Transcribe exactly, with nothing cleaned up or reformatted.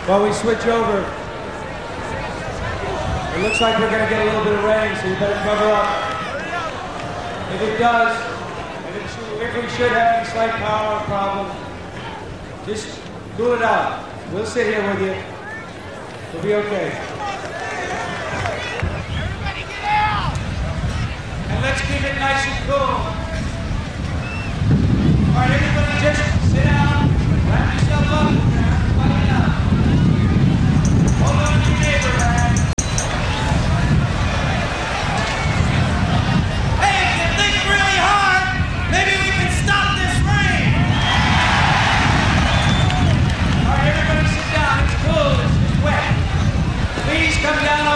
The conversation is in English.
While we switch over, it looks like we're going to get a little bit of rain, so you better cover up. If it does, if, it should, if we should have any slight power problem, just cool it out. We'll sit here with you. We'll be okay. Everybody get out! And let's keep it nice and cool. All right, everybody just sit down, wrap yourself up, everybody out. Hold on to your neighbor, man. Hey, if you think really hard, maybe we can stop this rain! All right, everybody sit down. It's cool. It's, it's wet. Please come down